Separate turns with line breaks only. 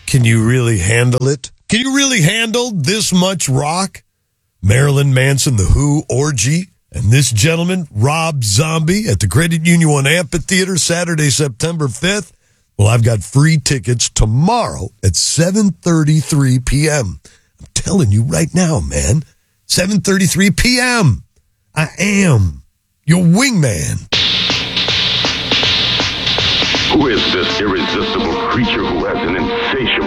Can you really handle it? Can you really handle this much rock? Marilyn Manson, The Who, Orgy, and this gentleman, Rob Zombie, at the Credit Union One Amphitheater, Saturday, September 5th. Well, I've got free tickets tomorrow at 7:33 p.m. I'm telling you right now, man, 7:33 p.m. I am your wingman.
Who is this irresistible creature who has an insatiable